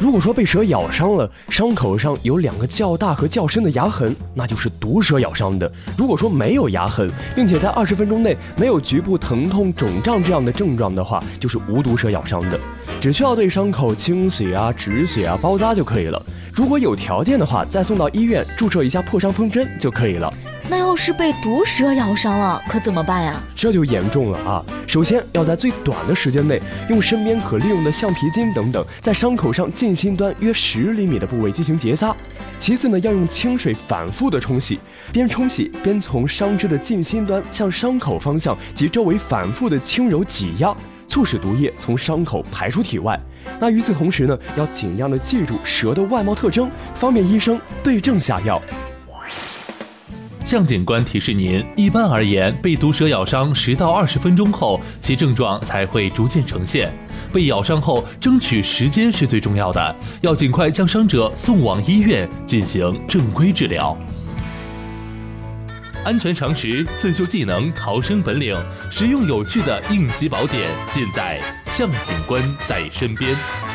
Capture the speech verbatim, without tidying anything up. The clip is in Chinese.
如果说被蛇咬伤了，伤口上有两个较大和较深的牙痕，那就是毒蛇咬伤的。如果说没有牙痕，并且在二十分钟内没有局部疼痛、肿胀这样的症状的话，就是无毒蛇咬伤的。只需要对伤口清洗啊、止血啊、包扎就可以了。如果有条件的话，再送到医院注射一下破伤风针就可以了。 那要是被毒蛇咬伤了，可怎么办呀？ 这就严重了啊！首先要在最短的时间内，用身边可利用的橡皮筋等等，在伤口上近心端约十厘米的部位进行结扎。其次呢，要用清水反复的冲洗，边冲洗边从伤肢的近心端向伤口方向及周围反复的轻柔挤压，促使毒液从伤口排出体外。那与此同时呢，要尽量的记住蛇的外貌特征，方便医生对症下药。 向警官提示您，一般而言，被毒蛇咬伤十到二十分钟后，其症状才会逐渐呈现。被咬伤后，争取时间是最重要的，要尽快将伤者送往医院进行正规治疗。安全常识、自救技能、逃生本领，实用有趣的应急宝典，尽在向警官在身边。